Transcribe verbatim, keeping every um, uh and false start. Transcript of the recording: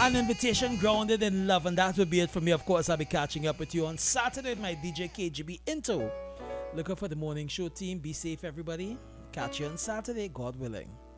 An invitation grounded in love, and that will be it for me. Of course, I'll be catching up with you on Saturday with my D J K G B Into. Looking for the morning show team. Be safe, everybody. Catch you on Saturday, God willing.